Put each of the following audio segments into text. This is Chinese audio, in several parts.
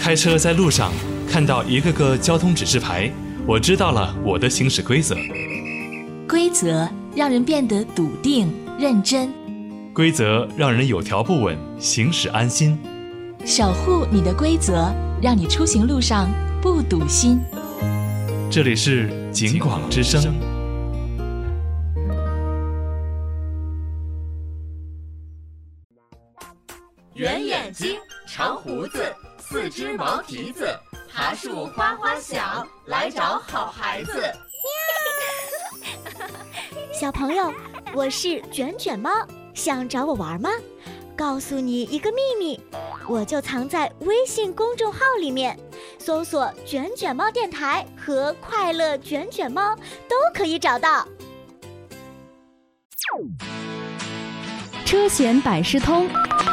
开车在路上看到一个个交通指示牌，我知道了我的行驶规则。 规则让人变得笃定认真， 规则让人有条不紊，行驶安心。 守护你的规则，让你出行路上不堵心。 这里是警广之声。 圆眼睛，长胡子，四只毛蹄子，爬树哗哗响，来找好孩子。 小朋友，我是卷卷猫，想找我玩吗？告诉你一个秘密，我就藏在微信公众号里面，搜索卷卷猫电台和快乐卷卷猫都可以找到。 车险百事通，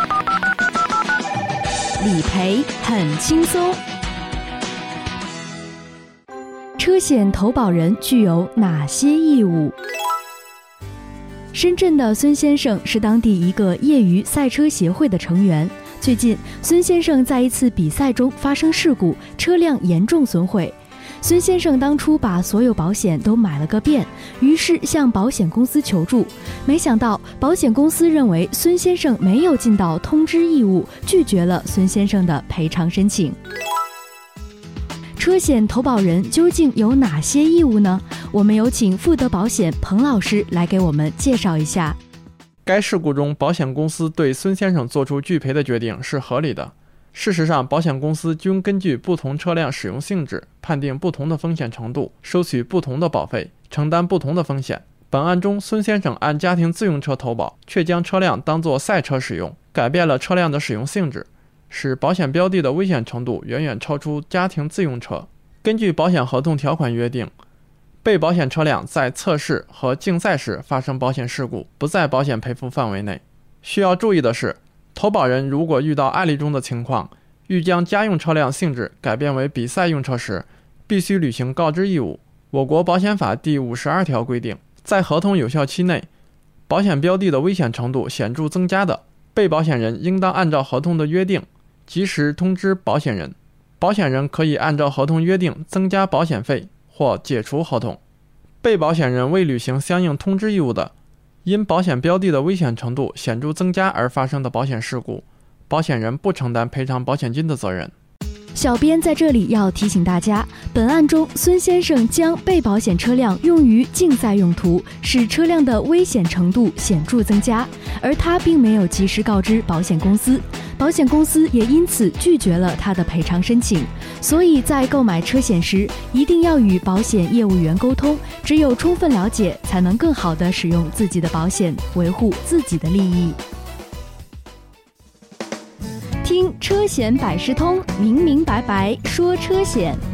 理赔很轻松。车险投保人具有哪些义务？深圳的孙先生是当地一个业余赛车协会的成员。最近，孙先生在一次比赛中发生事故，车辆严重损毁。孙先生当初把所有保险都买了个遍，于是向保险公司求助。没想到，保险公司认为孙先生没有尽到通知义务，拒绝了孙先生的赔偿申请。车险投保人究竟有哪些义务呢？我们有请富德保险彭老师来给我们介绍一下。 该事故中，保险公司对孙先生做出拒赔的决定是合理的。事实上，保险公司均根据不同车辆使用性质，判定不同的风险程度，收取不同的保费，承担不同的风险。本案中，孙先生按家庭自用车投保，却将车辆当作赛车使用，改变了车辆的使用性质，使保险标的的危险程度远远超出家庭自用车。根据保险合同条款约定，被保险车辆在测试和竞赛时发生保险事故，不在保险赔付范围内。需要注意的是，投保人如果遇到案例中的情况，欲将家用车辆性质改变为比赛用车时，必须履行告知义务。我国保险法第52条规定，在合同有效期内，保险标的的危险程度显著增加的，被保险人应当按照合同的约定，及时通知保险人。保险人可以按照合同约定增加保险费或解除合同。被保险人未履行相应通知义务的，因保险标的的危险程度显著增加而发生的保险事故，保险人不承担赔偿保险金的责任。 小编在这里要提醒大家，本案中孙先生将被保险车辆用于竞赛用途，使车辆的危险程度显著增加，而他并没有及时告知保险公司，保险公司也因此拒绝了他的赔偿申请。所以在购买车险时，一定要与保险业务员沟通，只有充分了解，才能更好地使用自己的保险，维护自己的利益。听车险百事通，明明白白说车险。